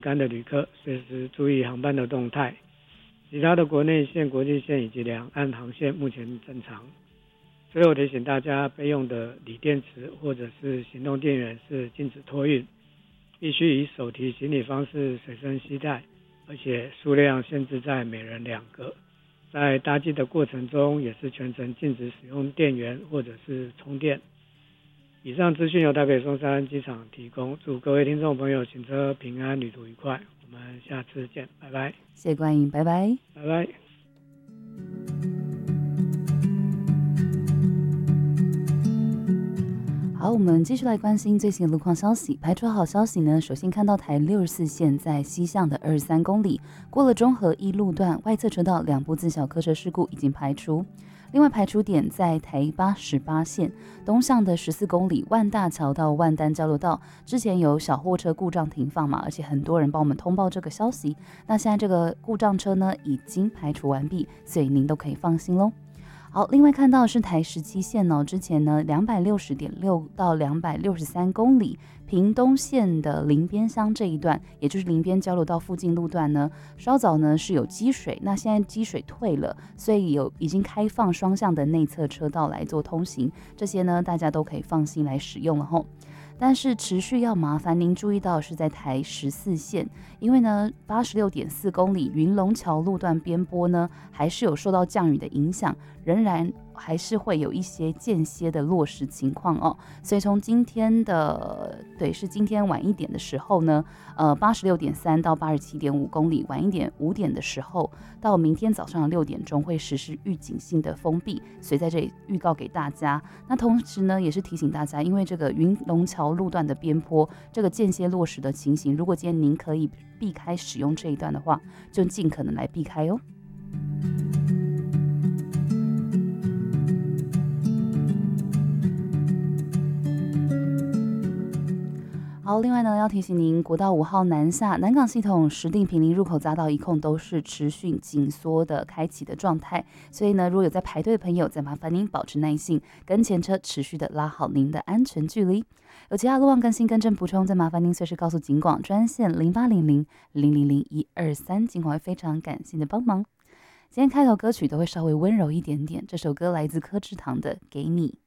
干的旅客随时注意航班的动态。其他的国内线、国际线以及两岸航线目前正常。最后提醒大家，备用的锂电池或者是行动电源是禁止托运，必须以手提行李方式随身携带，而且数量限制在每人2个。在搭机的过程中，也是全程禁止使用电源或者是充电。以上资讯由台北松山机场提供，祝各位听众朋友行车平安，旅途愉快。我们下次见，拜拜。 谢谢冠莹，拜拜， 拜拜。 好，我们继续来关心最新的路况消息。排除好消息呢，首先看到台64线在西向的23公里，过了中和一路段外侧车道2部自小客车事故已经排除。另外排除点在台88线东向的14公里万大桥到万丹交流道，之前有小货车故障停放嘛，而且很多人帮我们通报这个消息。那现在这个故障车呢已经排除完毕，所以您都可以放心咯。好，另外看到的是台17线哦，之前呢260.6到263公里，屏东县的林边乡这一段，也就是林边交流道附近路段呢，稍早呢是有积水，那现在积水退了，所以已经开放双向的内侧车道来做通行，这些呢大家都可以放心来使用了吼。但是持续要麻烦您注意到是在台14线，因为呢86.4公里云龙桥路段边坡呢还是有受到降雨的影响，仍然还是会有一些间歇的落实情况哦。所以从今天是今天晚一点的时候呢86.3到87.5公里，晚一点5点的时候到明天早上6点钟会实施预警性的封闭，所以在这里预告给大家。那同时呢也是提醒大家，因为这个云龙桥路段的边坡这个间歇落实的情形，如果今天您可以避开使用这一段的话，就尽可能来避开哦。好，另外呢，要提醒您，国道5号南下南港系统石碇坪林入口匝道一控都是持续紧缩的开启的状态，所以呢，如果有在排队的朋友，再麻烦您保持耐性，跟前车持续的拉好您的安全距离。有其他路况更新更正补充，再麻烦您随时告诉警广专线0800000123，警广会非常感谢你的帮忙。今天开头歌曲都会稍微温柔一点点，这首歌来自柯智堂的《给你》。